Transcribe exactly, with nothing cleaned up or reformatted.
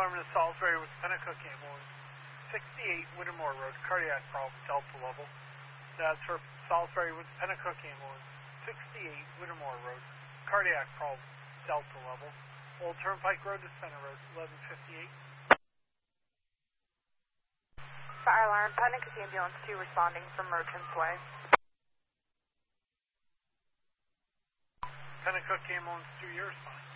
Affirmative, Salisbury with Pennacook ambulance, sixty-eight Whittemore Road, cardiac problem, Delta level. That's for Salisbury with Pennacook ambulance, sixty-eight Whittemore Road, cardiac problem, Delta level. Old Turnpike Road to Center Road, eleven fifty-eight. Fire alarm, Pennacook ambulance two responding from Merchants Way. Pennacook ambulance two, your response.